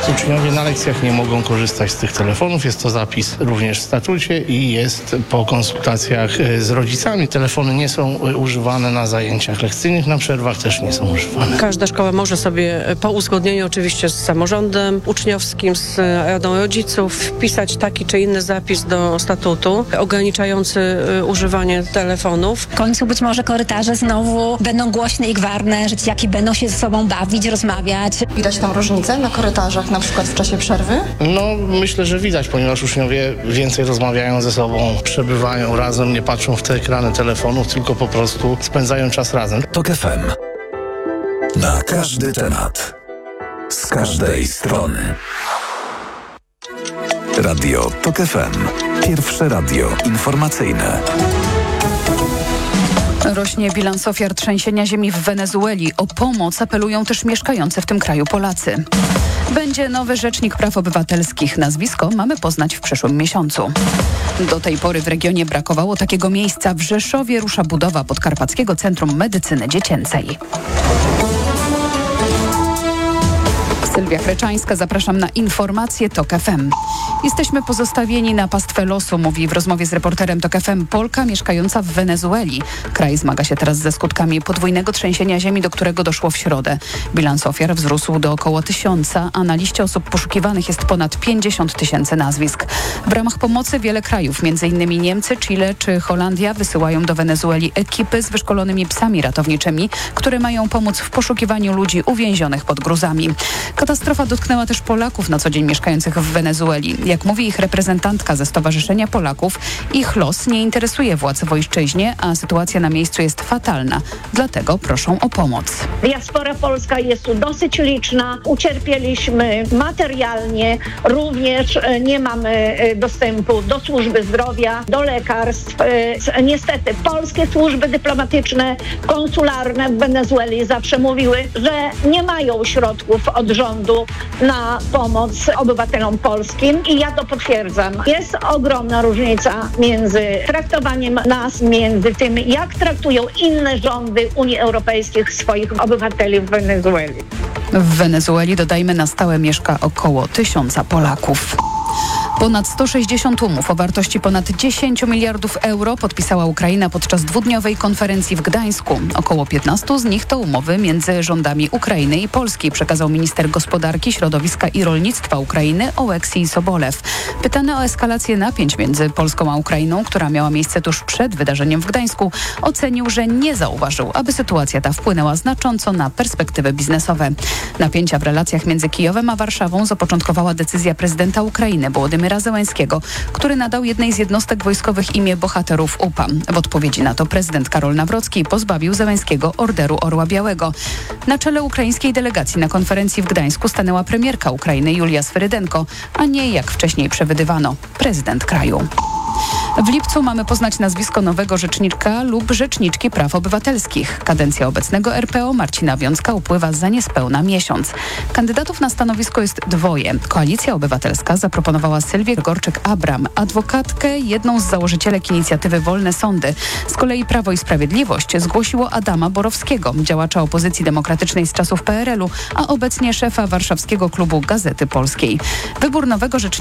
Uczniowie na lekcjach nie mogą korzystać z tych telefonów. Jest to zapis również w statucie i jest po konsultacjach z rodzicami. Telefony nie są używane na zajęciach lekcyjnych, na przerwach też nie są używane. Każda szkoła może sobie po uzgodnieniu oczywiście z samorządem uczniowskim, z radą rodziców wpisać taki czy inny zapis do statutu ograniczający używanie telefonów. W końcu być może korytarze znowu będą głośne i gwarne, że dzieciaki będą się ze sobą bawić, rozmawiać. Widać tam różnicę na korytarzach, na przykład w czasie przerwy? No, myślę, że widać, ponieważ uczniowie więcej rozmawiają ze sobą, przebywają razem, nie patrzą w te ekrany telefonów, tylko po prostu spędzają czas razem. TOK FM. Na każdy temat. Z każdej strony. Radio TOK FM. Pierwsze radio informacyjne. Rośnie bilans ofiar trzęsienia ziemi w Wenezueli. O pomoc apelują też mieszkający w tym kraju Polacy. Będzie nowy rzecznik praw obywatelskich. Nazwisko mamy poznać w przyszłym miesiącu. Do tej pory w regionie brakowało takiego miejsca. W Rzeszowie rusza budowa Podkarpackiego Centrum Medycyny Dziecięcej. Sylwia Chreczańska, zapraszam na informacje TOK FM. Jesteśmy pozostawieni na pastwę losu, mówi w rozmowie z reporterem TOK FM Polka mieszkająca w Wenezueli. Kraj zmaga się teraz ze skutkami podwójnego trzęsienia ziemi, do którego doszło w środę. Bilans ofiar wzrósł do około 1000, a na liście osób poszukiwanych jest ponad 50 000 nazwisk. W ramach pomocy wiele krajów, m.in. Niemcy, Chile czy Holandia, wysyłają do Wenezueli ekipy z wyszkolonymi psami ratowniczymi, które mają pomóc w poszukiwaniu ludzi uwięzionych pod gruzami. Katastrofa dotknęła też Polaków na co dzień mieszkających w Wenezueli. Jak mówi ich reprezentantka ze Stowarzyszenia Polaków, ich los nie interesuje władz w ojczyźnie, a sytuacja na miejscu jest fatalna. Dlatego proszą o pomoc. Diaspora polska jest tu dosyć liczna. Ucierpieliśmy materialnie. Również nie mamy dostępu do służby zdrowia, do lekarstw. Niestety polskie służby dyplomatyczne, konsularne w Wenezueli zawsze mówiły, że nie mają środków od rządu na pomoc obywatelom polskim i ja to potwierdzam. Jest ogromna różnica między traktowaniem nas, między tym, jak traktują inne rządy Unii Europejskiej swoich obywateli w Wenezueli. W Wenezueli, dodajmy, na stałe mieszka około 1000 Polaków. Ponad 160 umów o wartości ponad 10 miliardów euro podpisała Ukraina podczas dwudniowej konferencji w Gdańsku. Około 15 z nich to umowy między rządami Ukrainy i Polski, przekazał minister gospodarki, środowiska i rolnictwa Ukrainy Oleksij Sobolew. Pytany o eskalację napięć między Polską a Ukrainą, która miała miejsce tuż przed wydarzeniem w Gdańsku, ocenił, że nie zauważył, aby sytuacja ta wpłynęła znacząco na perspektywy biznesowe. Napięcia w relacjach między Kijowem a Warszawą zapoczątkowała decyzja prezydenta Ukrainy Wołodymyra Zełenskiego, który nadał jednej z jednostek wojskowych imię bohaterów UPA. W odpowiedzi na to prezydent Karol Nawrocki pozbawił Zełenskiego Orderu Orła Białego. Na czele ukraińskiej delegacji na konferencji w Gdańsku stanęła premierka Ukrainy Julia Swyrydenko, a nie, jak wcześniej przewidywano, prezydent kraju. W lipcu mamy poznać nazwisko nowego rzecznika lub rzeczniczki praw obywatelskich. Kadencja obecnego RPO Marcina Wiącka upływa za niespełna miesiąc. Kandydatów na stanowisko jest dwoje. Koalicja Obywatelska zaproponowała Sylwię Gorczyk-Abram, adwokatkę, jedną z założycielek inicjatywy Wolne Sądy. Z kolei Prawo i Sprawiedliwość zgłosiło Adama Borowskiego, działacza opozycji demokratycznej z czasów PRL-u, a obecnie szefa warszawskiego klubu Gazety Polskiej. Wybór nowego rzecznika